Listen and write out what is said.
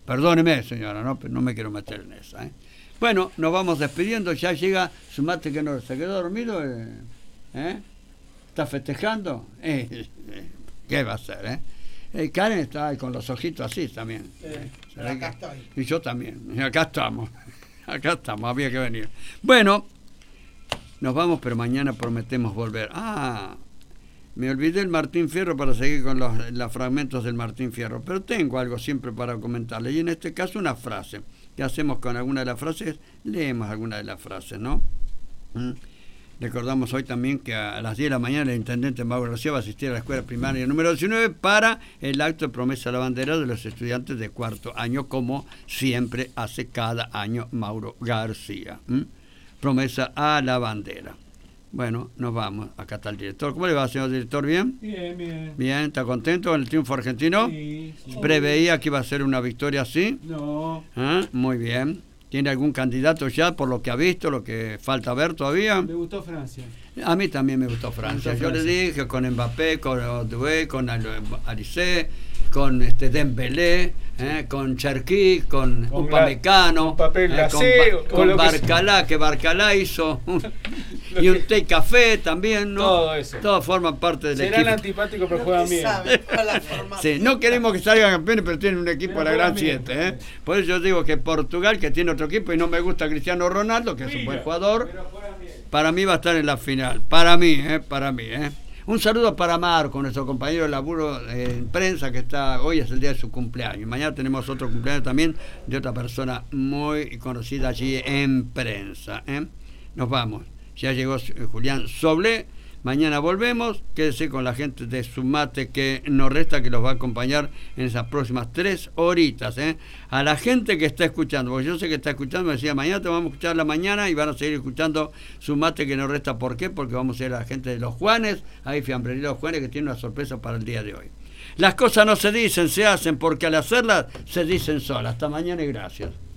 Perdóneme, señora, no, pero no me quiero meter en esa. Bueno, nos vamos despidiendo. Ya llega su mate que no se quedó dormido. ¿Está festejando? ¿Qué va a hacer? Karen está ahí con los ojitos así también. Acá estoy. Y yo también. Acá estamos. Acá estamos, había que venir. Bueno, nos vamos, pero mañana prometemos volver. Me olvidé el Martín Fierro para seguir con los fragmentos del Martín Fierro, pero tengo algo siempre para comentarle, y en este caso una frase. ¿Qué hacemos con alguna de las frases? Leemos alguna de las frases, ¿no? Recordamos hoy también que a las 10 de la mañana el intendente Mauro García va a asistir a la escuela primaria número 19 para el acto de promesa a la bandera de los estudiantes de cuarto año, como siempre hace cada año Mauro García. Promesa a la bandera. Bueno, nos vamos. Acá está el director. ¿Cómo le va, señor director? ¿Bien? Bien, bien. Bien, ¿está contento con el triunfo argentino? Sí. ¿Preveía que iba a ser una victoria así? No. Muy bien. ¿Tiene algún candidato ya por lo que ha visto, lo que falta ver todavía? Me gustó Francia. A mí también me gustó Francia. Yo le dije con Mbappé, con Odué, con Alizé, con Dembélé, con Cherkí, con Upamecano, con Barcalá, que Barcalá hizo y un té y café también, ¿no? Todo eso. Todos forman parte del equipo. Serán antipáticos, pero juegan bien. Sí, no queremos que salgan campeones, pero tienen un equipo a la gran 7. Por eso yo digo que Portugal, que tiene otro equipo, y no me gusta Cristiano Ronaldo, que es un buen jugador, para mí va a estar en la final. Para mí. Un saludo para Marco, nuestro compañero de laburo en prensa, que hoy es el día de su cumpleaños. Mañana tenemos otro cumpleaños también de otra persona muy conocida allí en prensa. Nos vamos. Ya llegó Julián Soblé. Mañana volvemos. Quédese con la gente de Sumate que nos resta, que los va a acompañar en esas próximas 3 horitas. A la gente que está escuchando, porque yo sé que está escuchando, me decía, mañana te vamos a escuchar la mañana y van a seguir escuchando Sumate que nos resta. ¿Por qué? Porque vamos a ir a la gente de Los Juanes, ahí Fiambrería Los Juanes, que tiene una sorpresa para el día de hoy. Las cosas no se dicen, se hacen, porque al hacerlas se dicen solas. Hasta mañana y gracias.